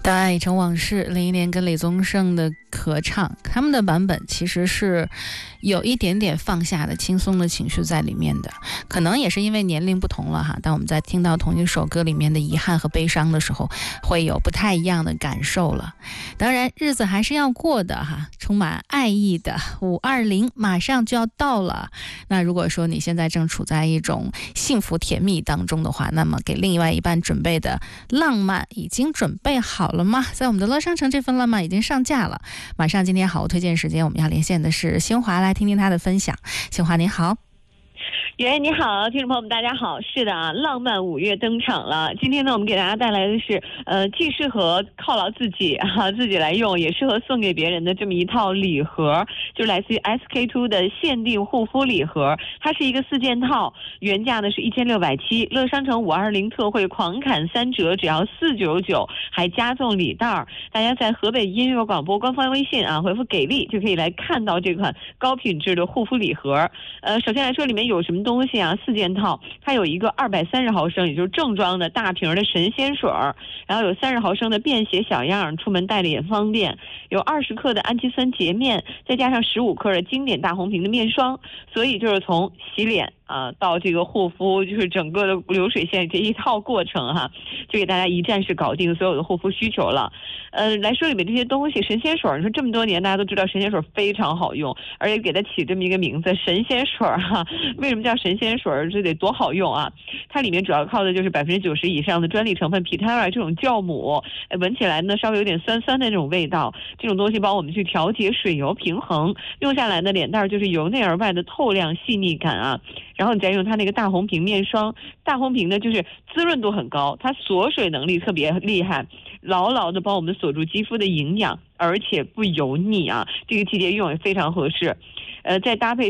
当爱已成往事，林忆莲跟李宗盛的合唱，他们的版本其实是有一点点放下的轻松的情绪在里面的，可能也是因为年龄不同了哈。当我们在听到同一首歌里面的遗憾和悲伤的时候，会有不太一样的感受了。当然，日子还是要过的哈，充满爱意的520马上就要到了。那如果说你现在正处在一种幸福甜蜜当中的话，那么给另外一半准备的浪漫已经准备好了吗？在我们的乐商城，这份浪漫已经上架了。马上今天好物推荐时间，我们要连线的是新华，来听听他的分享。新华您好。 袁你好，听众朋友们大家好。是的啊，浪漫5月登场了。今天呢，我们给大家带来的是既适合犒劳自己自己来用，也适合送给别人的这么一套礼盒，就来自于 SK2 的限定护肤礼盒。它是一个4件套，原价呢是1670，乐商城520特惠狂砍3折，只要499，还加送礼袋。大家在河北音乐广播官方微信回复给力就可以来看到这款高品质的护肤礼盒。首先来说里面有什么东西啊？4件套，它有一个230毫升，也就是正装的大瓶的神仙水，然后有30毫升的便携小样，出门带着也方便，有20克的氨基酸洁面，再加上15克的经典大红瓶的面霜，所以就是从洗脸到这个护肤，就是整个的流水线这一套过程就给大家一站式搞定所有的护肤需求了。来说里面这些东西，神仙水，你说这么多年大家都知道神仙水非常好用，而且给它起这么一个名字神仙水为什么叫神仙水？这得多好用啊！它里面主要靠的就是90%以上的专利成分 Pitara 这种酵母，闻起来呢稍微有点酸酸的那种味道，这种东西帮我们去调节水油平衡，用下来的脸蛋就是由内而外的透亮细腻感然后你再用它那个大红瓶面霜，大红瓶呢就是滋润度很高，它锁水能力特别厉害，牢牢的帮我们锁住肌肤的营养，而且不油腻这个季节用也非常合适。再搭配